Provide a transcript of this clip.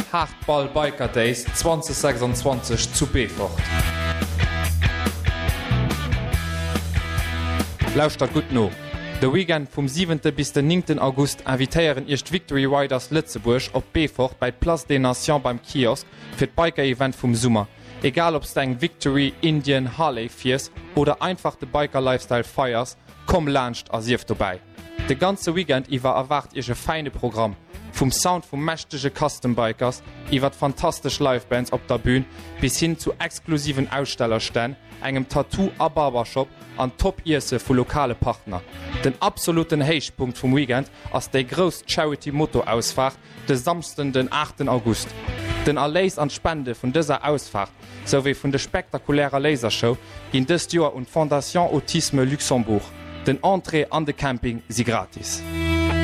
Hardball Biker Days 2026 zu Befort. Lauscht gut no. De Weekend vom 7. bis den 9. August invitéieren echt Victory Riders Lützeburg op Befort bei Place des Nations beim Kiosk fir d Biker-Event vum Summer. Egal ob's deng Victory, Indian, Harley fiers oder einfach de Biker-Lifestyle feiers, komm lacht as sief vorbei. De ganze Weekend iwwer erwart ege feine Programm. Vom Sound vum mächtege Custom-Bikers, iwwer fantastisch Livebands op der Bühn bis hin zu exklusiven Ausstellerstänn, engem Tattoo a Barbershop an Top-Ise vu lokale Partner. Den absoluten Heichpunkt vom Weekend ass déi gros Charity-Motto-Ausfahrt de samsten den 8. August. Den Erléis an Spende vun dëser Ausfahrt sowie vun de spektakulärer Lasershow ginn dëst Joer und Fondation Autisme Luxembourg. Den Entrée an de Camping si gratis.